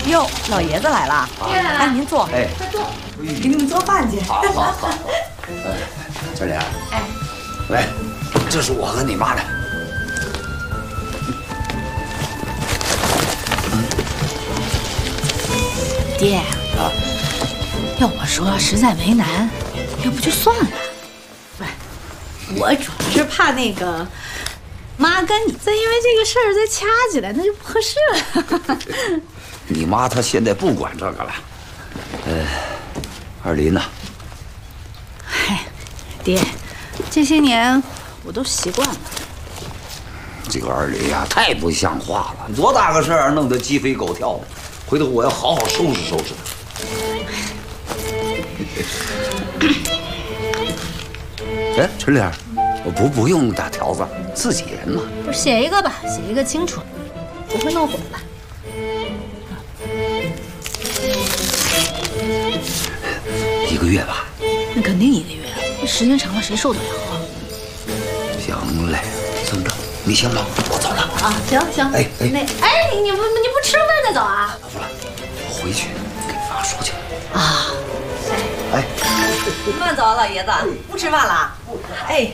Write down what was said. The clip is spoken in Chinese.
哟，老爷子来了，哎，您坐， 哎， 快坐，给你们做饭去。 好，好。春莲，哎，来，这是我和你妈的。 爹啊， 要我说实在为难，要不就算了。我主要是怕那个妈跟你再因为这个事儿再掐起来，那就不合适了。 你妈她现在不管这个了。二林呢？ 嗨，爹，这些年我都习惯了。 这个二林呀，太不像话了！多大个事儿，弄得鸡飞狗跳的。回头我要好好收拾收拾他。哎，春莲，我不用打条子，自己人嘛。 不是写一个吧，写一个清楚，不会弄混吧？ 1个月吧。 那肯定1个月，这时间长了谁受得了啊？ 行嘞，这么着，你先忙，我走了。 啊，行。 哎， 你不吃饭再走啊？ 不了，我回去给你妈说去。 啊， 哎， 慢走啊，老爷子，不吃饭了？哎。